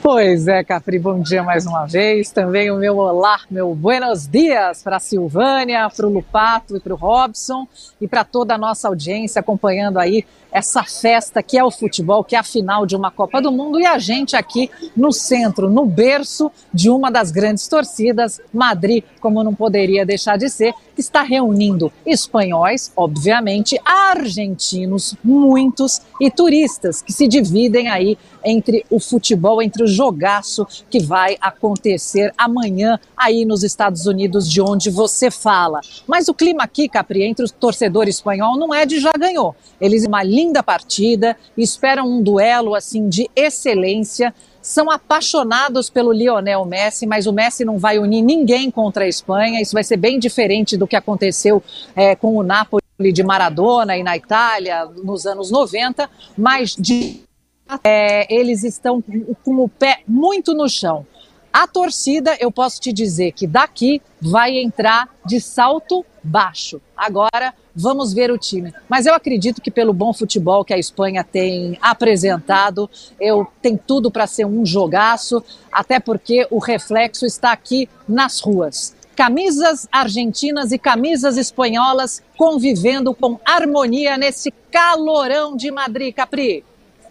Pois é, Capri, bom dia mais uma vez. Também o meu olá, meu buenos dias para a Silvânia, para o Lupato e para o Robson e para toda a nossa audiência acompanhando aí essa festa que é o futebol, que é a final de uma Copa do Mundo e a gente aqui no centro, no berço de uma das grandes torcidas, Madrid, como não poderia deixar de ser, que está reunindo espanhóis, obviamente, argentinos, muitos, e turistas que se dividem aí entre o futebol, entre o jogaço que vai acontecer amanhã aí nos Estados Unidos, de onde você fala. Mas o clima aqui, Capri, entre o torcedor espanhol não é de já ganhou. Eles uma linda partida, esperam um duelo assim de excelência, são apaixonados pelo Lionel Messi, mas o Messi não vai unir ninguém contra a Espanha. Isso vai ser bem diferente do que aconteceu com o Napoli de Maradona e na Itália nos anos 90, mas eles estão com o pé muito no chão. A torcida, eu posso te dizer que daqui vai entrar de salto baixo. Agora vamos ver o time. Mas eu acredito que pelo bom futebol que a Espanha tem apresentado, tem tudo para ser um jogaço, até porque o reflexo está aqui nas ruas. Camisas argentinas e camisas espanholas convivendo com harmonia nesse calorão de Madrid, Capri.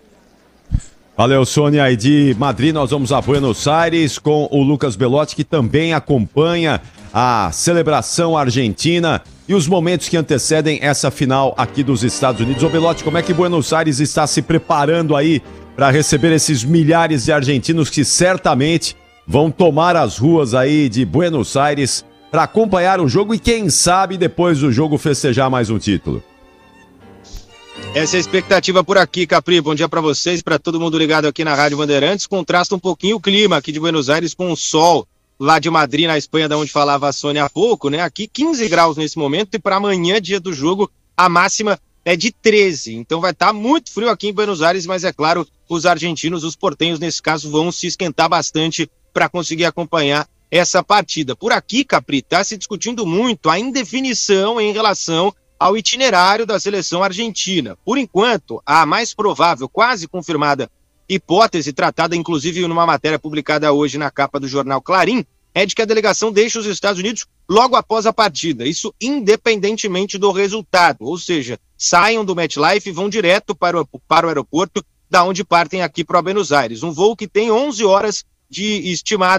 Valeu, Sônia. E de Madrid nós vamos a Buenos Aires com o Lucas Belotti, que também acompanha a celebração argentina e os momentos que antecedem essa final aqui dos Estados Unidos. Ô Belotti, como é que Buenos Aires está se preparando aí para receber esses milhares de argentinos que certamente vão tomar as ruas aí de Buenos Aires para acompanhar o jogo e quem sabe depois do jogo festejar mais um título? Essa é a expectativa por aqui, Capri. Bom dia para vocês, para todo mundo ligado aqui na Rádio Bandeirantes. Contrasta um pouquinho o clima aqui de Buenos Aires com o sol lá de Madrid, na Espanha, da onde falava a Sônia há pouco, né? Aqui 15 graus nesse momento e para amanhã, dia do jogo, a máxima é de 13. Então vai estar muito frio aqui em Buenos Aires, mas é claro, os argentinos, os portenhos, nesse caso, vão se esquentar bastante para conseguir acompanhar essa partida. Por aqui, Capri, está se discutindo muito a indefinição em relação ao itinerário da seleção argentina. Por enquanto, a mais provável, quase confirmada hipótese, tratada inclusive numa matéria publicada hoje na capa do jornal Clarim, é de que a delegação deixa os Estados Unidos logo após a partida, isso independentemente do resultado, ou seja, saiam do MetLife e vão direto para o aeroporto, da onde partem aqui para Buenos Aires. Um voo que tem 11 horas de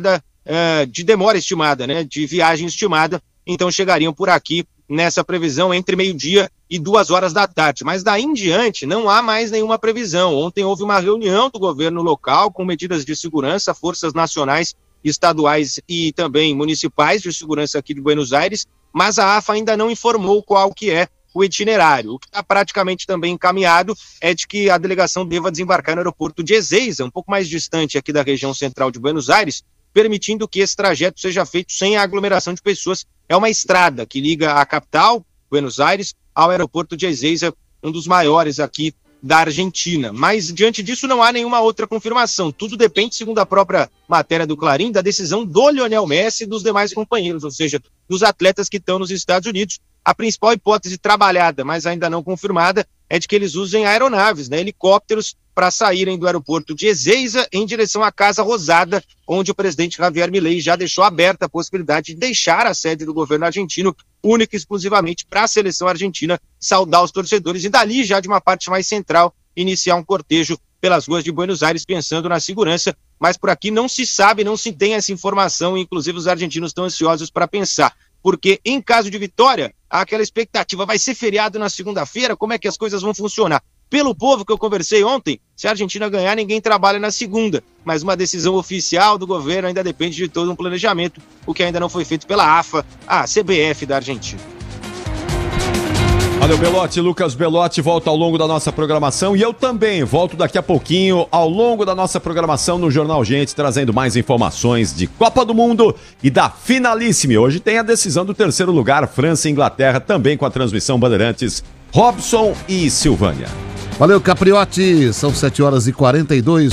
demora estimada, né, de viagem estimada, então chegariam por aqui nessa previsão entre meio-dia e 2 horas da tarde. Mas daí em diante não há mais nenhuma previsão. Ontem houve uma reunião do governo local com medidas de segurança, forças nacionais, estaduais e também municipais de segurança aqui de Buenos Aires, mas a AFA ainda não informou qual que é o itinerário. O que está praticamente também encaminhado é de que a delegação deva desembarcar no aeroporto de Ezeiza, um pouco mais distante aqui da região central de Buenos Aires, permitindo que esse trajeto seja feito sem a aglomeração de pessoas. É uma estrada que liga a capital, Buenos Aires, ao aeroporto de Ezeiza, um dos maiores aqui da Argentina. Mas, diante disso, não há nenhuma outra confirmação. Tudo depende, segundo a própria matéria do Clarim, da decisão do Lionel Messi e dos demais companheiros, ou seja, dos atletas que estão nos Estados Unidos. A principal hipótese trabalhada, mas ainda não confirmada, é de que eles usem aeronaves, né, helicópteros, para saírem do aeroporto de Ezeiza em direção à Casa Rosada, onde o presidente Javier Milei já deixou aberta a possibilidade de deixar a sede do governo argentino única e exclusivamente para a seleção argentina saudar os torcedores e dali já de uma parte mais central iniciar um cortejo pelas ruas de Buenos Aires pensando na segurança, mas por aqui não se sabe, não se tem essa informação e inclusive os argentinos estão ansiosos para pensar, porque em caso de vitória, há aquela expectativa, vai ser feriado na segunda-feira, como é que as coisas vão funcionar? Pelo povo que eu conversei ontem, se a Argentina ganhar, ninguém trabalha na segunda. Mas uma decisão oficial do governo ainda depende de todo um planejamento, o que ainda não foi feito pela AFA, a CBF da Argentina. Valeu, Belotti. Lucas Belotti volta ao longo da nossa programação e eu também volto daqui a pouquinho ao longo da nossa programação no Jornal Gente, trazendo mais informações de Copa do Mundo e da Finalíssima. Hoje tem a decisão do terceiro lugar, França e Inglaterra, também com a transmissão Bandeirantes, Robson e Silvânia. Valeu, Capriotti. São 7h42.